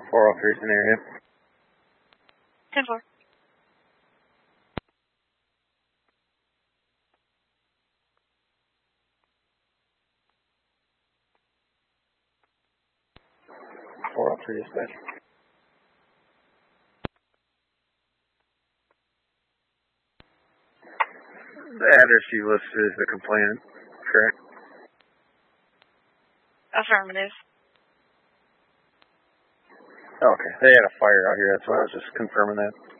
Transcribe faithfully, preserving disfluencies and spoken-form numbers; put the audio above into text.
four oh three is in the area. ten four. four oh three dispatch. The address you listed is the complainant, correct? Affirmative. Okay, they had a fire out here, that's why I was just confirming that.